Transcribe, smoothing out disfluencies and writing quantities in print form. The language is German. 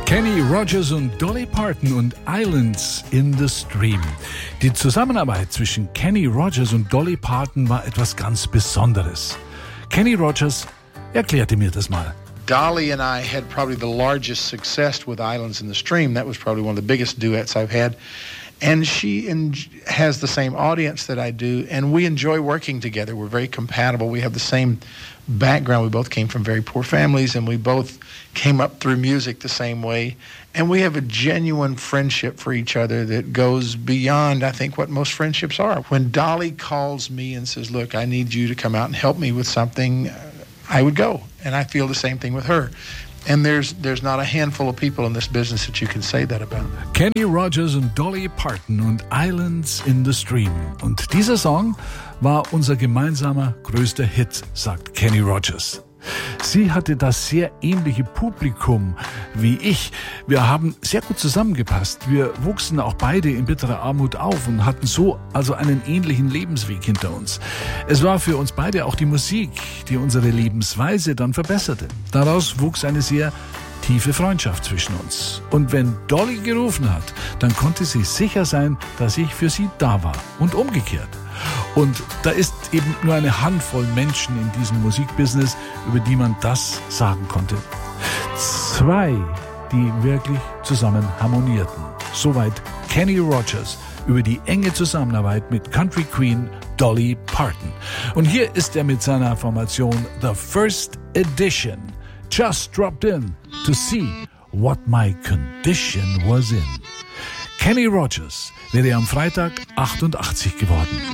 Kenny Rogers und Dolly Parton und Islands in the Stream. Die Zusammenarbeit zwischen Kenny Rogers und Dolly Parton war etwas ganz Besonderes. Kenny Rogers erklärte mir das mal. Dolly and I had probably the largest success with Islands in the Stream. That was probably one of the biggest duets I've had. And she has the same audience that I do, and we enjoy working together. We're very compatible. We have the same background. We both came from very poor families, and we both came up through music the same way. And we have a genuine friendship for each other that goes beyond, I think, what most friendships are. When Dolly calls me and says, look, I need you to come out and help me with something, I would go. And I feel the same thing with her. And there's not a handful of people in this business that you can say that about. Kenny Rogers und Dolly Parton und Islands in the Stream. Und dieser Song war unser gemeinsamer größter Hit, sagt Kenny Rogers. Sie hatte das sehr ähnliche Publikum wie ich. Wir haben sehr gut zusammengepasst. Wir wuchsen auch beide in bitterer Armut auf und hatten so also einen ähnlichen Lebensweg hinter uns. Es war für uns beide auch die Musik, die unsere Lebensweise dann verbesserte. Daraus wuchs eine sehr tiefe Freundschaft zwischen uns. Und wenn Dolly gerufen hat, dann konnte sie sicher sein, dass ich für sie da war. Und umgekehrt. Und da ist eben nur eine Handvoll Menschen in diesem Musikbusiness, über die man das sagen konnte. Zwei, die wirklich zusammen harmonierten. Soweit Kenny Rogers über die enge Zusammenarbeit mit Country Queen Dolly Parton. Und hier ist er mit seiner Formation The First Edition. Just dropped in to see what my condition was in. Kenny Rogers wäre am Freitag 88 geworden.